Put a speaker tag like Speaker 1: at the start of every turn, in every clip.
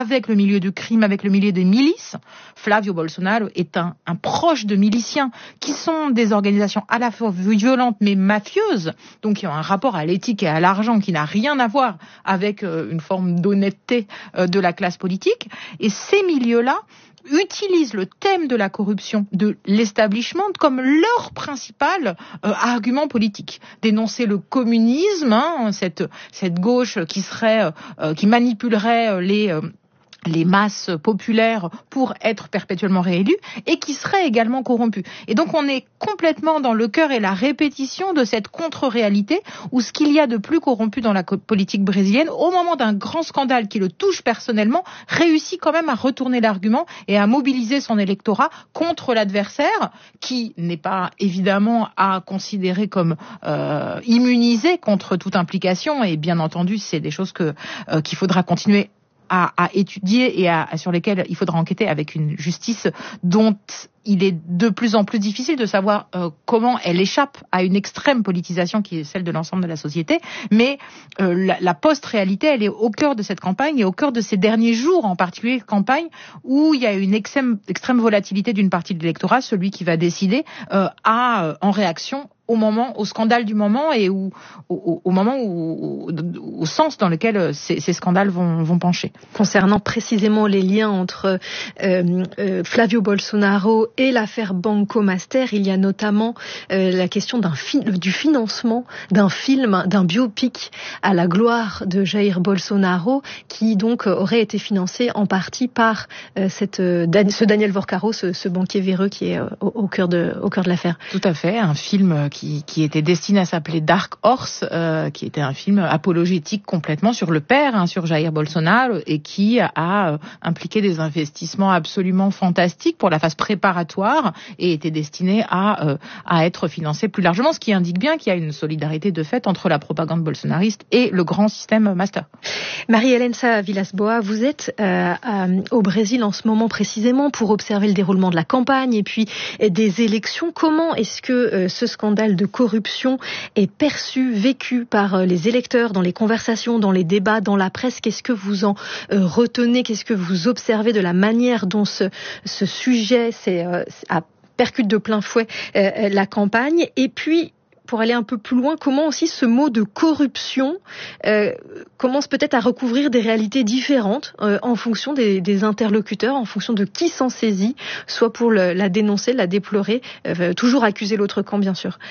Speaker 1: avec le milieu du crime, avec le milieu des milices. Flavio Bolsonaro est un proche de miliciens qui sont des organisations à la fois violentes mais mafieuses, donc qui ont un rapport à l'éthique et à l'argent qui n'a rien à voir avec une forme d'honnêteté de la classe politique. Et ces milieux-là utilisent le thème de la corruption de l'establishment comme leur principal argument politique. Dénoncer le communisme, cette gauche qui manipulerait les masses populaires pour être perpétuellement réélus et qui seraient également corrompus. Et donc on est complètement dans le cœur et la répétition de cette contre-réalité où ce qu'il y a de plus corrompu dans la politique brésilienne, au moment d'un grand scandale qui le touche personnellement, réussit quand même à retourner l'argument et à mobiliser son électorat contre l'adversaire, qui n'est pas évidemment à considérer comme immunisé contre toute implication. Et bien entendu, c'est des choses qu'il faudra continuer à étudier et sur lesquelles il faudra enquêter avec une justice dont il est de plus en plus difficile de savoir comment elle échappe à une extrême politisation qui est celle de l'ensemble de la société. Mais la post-réalité, elle est au cœur de cette campagne et au cœur de ces derniers jours, en particulier campagne où il y a une extrême volatilité d'une partie de l'électorat, celui qui va décider en réaction au scandale du moment et au sens dans lequel ces scandales vont pencher.
Speaker 2: Concernant précisément les liens entre Flavio Bolsonaro et l'affaire Banco Master, il y a notamment la question du financement d'un film, d'un biopic à la gloire de Jair Bolsonaro, qui donc aurait été financé en partie par ce Daniel Vorcaro, ce banquier véreux qui est au cœur de l'affaire.
Speaker 1: Tout à fait, un film qui était destiné à s'appeler Dark Horse, qui était un film apologétique complètement sur le père, sur Jair Bolsonaro, et qui a impliqué des investissements absolument fantastiques pour la phase préparatoire et était destiné à être financé plus largement, ce qui indique bien qu'il y a une solidarité de fait entre la propagande bolsonariste et le grand système Master.
Speaker 2: Marie-Hélène Villas-Boas, vous êtes au Brésil en ce moment précisément pour observer le déroulement de la campagne et puis des élections. Comment est-ce que ce scandale de corruption est perçu, vécu par les électeurs dans les conversations, dans les débats, dans la presse? Qu'est-ce que vous en retenez? Qu'est-ce que vous observez de la manière dont ce sujet percute de plein fouet la campagne? Et puis, pour aller un peu plus loin, comment aussi ce mot de corruption commence peut-être à recouvrir des réalités différentes en fonction des interlocuteurs, en fonction de qui s'en saisit, soit pour la dénoncer, la déplorer, toujours accuser l'autre camp, bien sûr.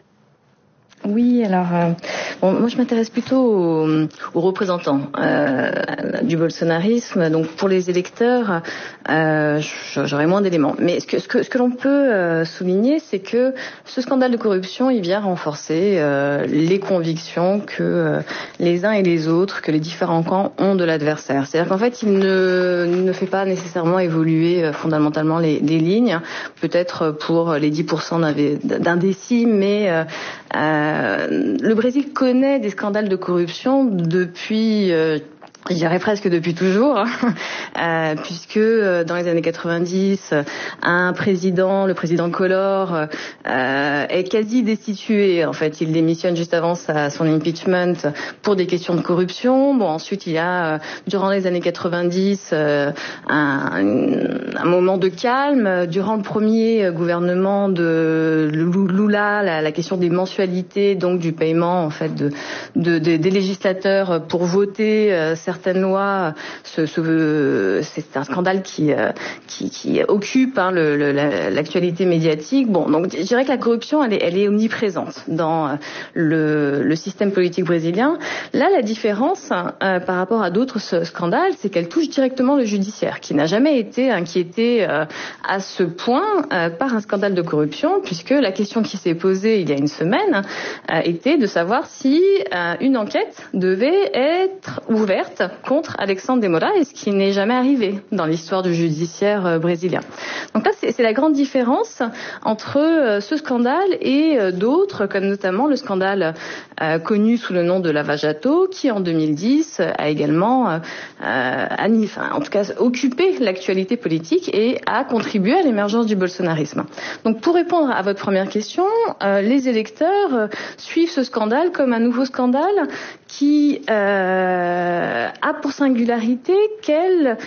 Speaker 3: Oui, alors moi je m'intéresse plutôt aux représentants du bolsonarisme. Donc pour les électeurs, j'aurais moins d'éléments. Mais ce que l'on peut souligner, c'est que ce scandale de corruption, il vient renforcer les convictions que les uns et les autres, que les différents camps ont de l'adversaire. C'est-à-dire qu'en fait, il ne fait pas nécessairement évoluer fondamentalement les lignes, peut-être pour les 10% d'indécis, mais le Brésil connaît des scandales de corruption depuis je dirais presque depuis toujours, puisque dans les années 90, le président Collor, est quasi destitué. En fait, il démissionne juste avant son impeachment pour des questions de corruption. Bon, ensuite, il y a, durant les années 90, un moment de calme. Durant le premier gouvernement de Lula, la question des mensualités, donc du paiement, en fait, des législateurs pour voter certaines lois, c'est un scandale qui occupe l'actualité médiatique. Bon, donc je dirais que la corruption, elle est omniprésente dans le système politique brésilien. Là, la différence par rapport à d'autres scandales, c'est qu'elle touche directement le judiciaire, qui n'a jamais été inquiété à ce point par un scandale de corruption, puisque la question qui s'est posée il y a une semaine était de savoir si une enquête devait être ouverte contre Alexandre de Moraes, ce qui n'est jamais arrivé dans l'histoire du judiciaire brésilien. Donc là, c'est la grande différence entre ce scandale et d'autres, comme notamment le scandale connu sous le nom de Lava Jato, qui en 2010 a également en tout cas occupé l'actualité politique et a contribué à l'émergence du bolsonarisme. Donc pour répondre à votre première question, les électeurs suivent ce scandale comme un nouveau scandale qui a pour singularité qu'elle